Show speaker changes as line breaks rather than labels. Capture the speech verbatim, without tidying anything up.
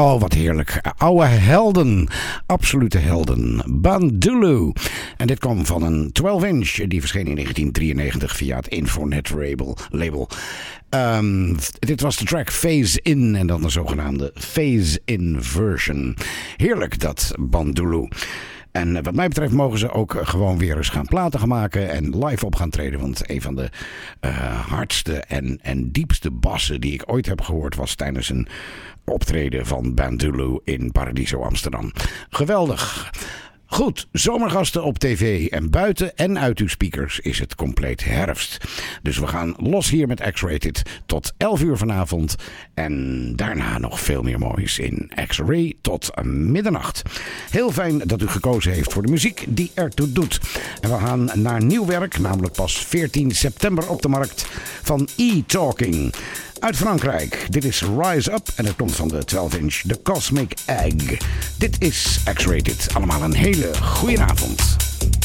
Oh, wat heerlijk. Oude helden. Absolute helden. Bandulu. En dit kwam van een twaalf inch. Die verscheen in negentien drieënnegentig via het Infonet label. label. Um, dit was de track Phase In. En dan de zogenaamde Phase In version. Heerlijk, dat Bandulu. En wat mij betreft mogen ze ook gewoon weer eens gaan platen gaan maken en live op gaan treden. Want een van de uh, hardste en, en diepste bassen die ik ooit heb gehoord was tijdens een optreden van Bandulu in Paradiso Amsterdam. Geweldig. Goed, zomergasten op tv en buiten en uit uw speakers is het compleet herfst. Dus we gaan los hier met X-Rated tot elf uur vanavond. En daarna nog veel meer moois in X-Ray tot middernacht. Heel fijn dat u gekozen heeft voor de muziek die ertoe doet. En we gaan naar nieuw werk, namelijk pas veertien september op de markt, van E-Talking. Uit Frankrijk. Dit is Rise Up en het komt van de twaalf inch The Cosmic Egg. Dit is X-Rated. Allemaal een hele goede avond.